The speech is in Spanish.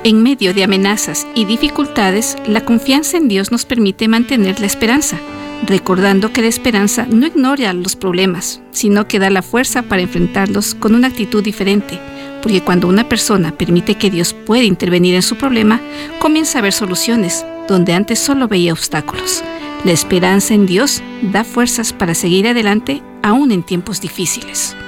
En medio de amenazas y dificultades, la confianza en Dios nos permite mantener la esperanza, recordando que la esperanza no ignora los problemas, sino que da la fuerza para enfrentarlos con una actitud diferente, porque cuando una persona permite que Dios pueda intervenir en su problema, comienza a ver soluciones donde antes solo veía obstáculos. La esperanza en Dios da fuerzas para seguir adelante aún en tiempos difíciles.